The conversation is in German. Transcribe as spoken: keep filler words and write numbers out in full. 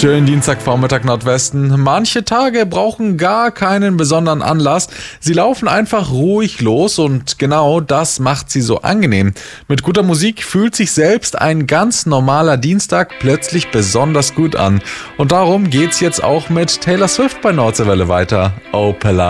Schönen Dienstagvormittag Nordwesten. Manche Tage brauchen gar keinen besonderen Anlass. Sie laufen einfach ruhig los und genau das macht sie so angenehm. Mit guter Musik fühlt sich selbst ein ganz normaler Dienstag plötzlich besonders gut an. Und darum geht's jetzt auch mit Taylor Swift bei Nordseewelle weiter. Opalina.